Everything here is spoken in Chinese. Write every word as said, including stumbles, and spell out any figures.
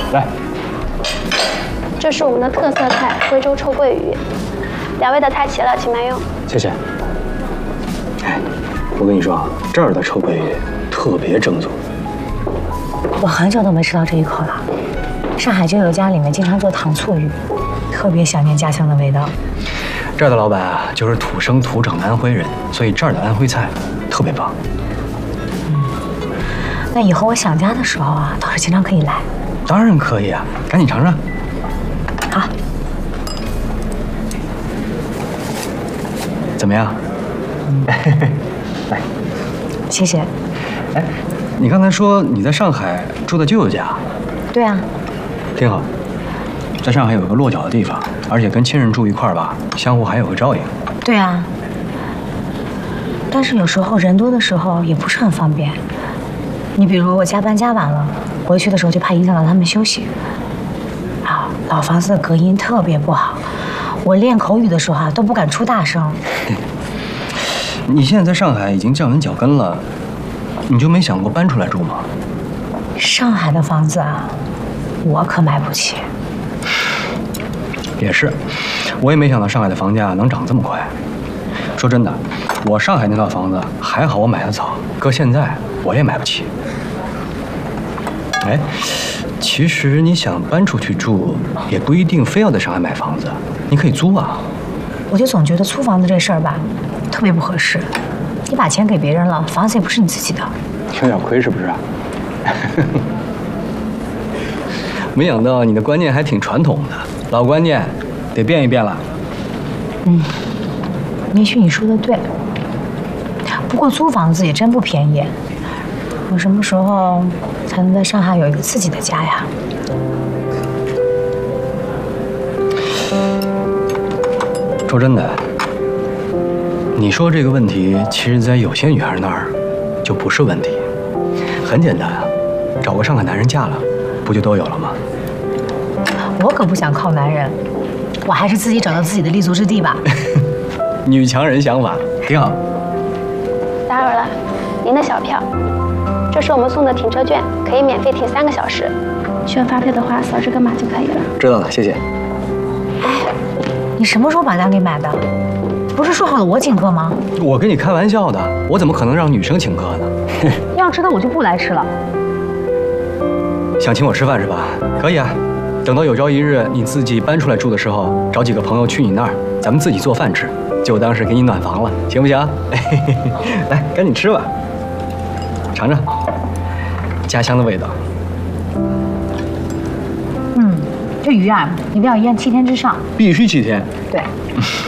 来， 这是我们的特色菜——贵州臭鳜鱼。两位的菜齐了，请慢用。 谢谢。哎，我跟你说啊，这儿的臭鳜鱼特别正宗。 我很久都没吃到这一口了。上海就有家里面经常做糖醋鱼，特别想念家乡的味道。 这儿的老板啊，就是土生土长的安徽人，所以这儿的安徽菜特别棒。 嗯，那以后我想家的时候啊，倒是经常可以来。 当然可以啊，赶紧尝尝。 好。 怎么样？嗯，来， 谢谢。 哎，你刚才说你在上海住在舅舅家？ 对啊。 挺好，在上海有个落脚的地方，而且跟亲人住一块儿吧，相互还有个照应。 对啊。但是有时候人多的时候也不是很方便。你比如我加班加晚了，回去的时候就怕影响到他们休息。啊，老房子的隔音特别不好，我练口语的时候啊都不敢出大声。 你现在在上海已经站稳脚跟了，你就没想过搬出来住吗？ 上海的房子啊，我可买不起。 也是，我也没想到上海的房价能涨这么快。说真的，我上海那套房子还好我买的早，搁现在我也买不起。哎，其实你想搬出去住，也不一定非要在上海买房子，你可以租啊。 我就总觉得租房子这事儿吧，特别不合适。你把钱给别人了，房子也不是你自己的， 有点亏是不是？没想到你的观念还挺传统的，老观念得变一变了。 嗯，也许你说的对。不过租房子也真不便宜。我什么时候才能在上海有一个自己的家呀？ 说真的，你说这个问题，其实在有些女孩那儿就不是问题。很简单啊，找个上海男人嫁了，不就都有了吗？ 我可不想靠男人，我还是自己找到自己的立足之地吧。 女强人想法挺好。 打扰了，您的小票，这是我们送的停车券，可以免费停三个小时。需要发票的话，扫这个码就可以了。 知道了，谢谢。 哎，你什么时候把单给买的？不是说好了我请客吗？ 我跟你开玩笑的，我怎么可能让女生请客呢？ 要吃的我就不来吃了。 想请我吃饭是吧？可以啊，等到有朝一日你自己搬出来住的时候，找几个朋友去你那儿，咱们自己做饭吃，就当是给你暖房了，行不行？来，赶紧吃吧，尝尝家乡的味道。 嗯，这鱼啊，一定要腌七天之上。 必须七天。 对。